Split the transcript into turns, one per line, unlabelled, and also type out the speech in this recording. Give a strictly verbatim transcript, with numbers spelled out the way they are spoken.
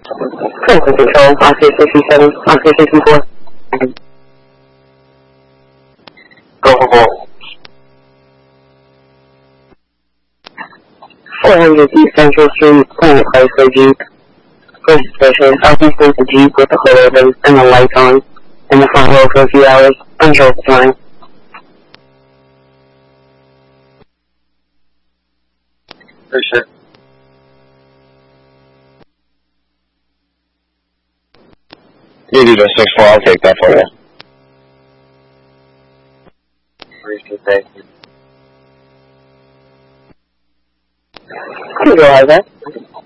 Critical control, Oscar sixty-seven, Oscar sixty-four. Go for goal. four hundred East Central Street, Planet Chrysler Jeep. First station, southeast of the Jeep with the hood open and the lights on. In the front row for a few hours. Unsure at the time.
For sure.
You do the six four, I'll take that for you.
Appreciate that.
Can you go like that?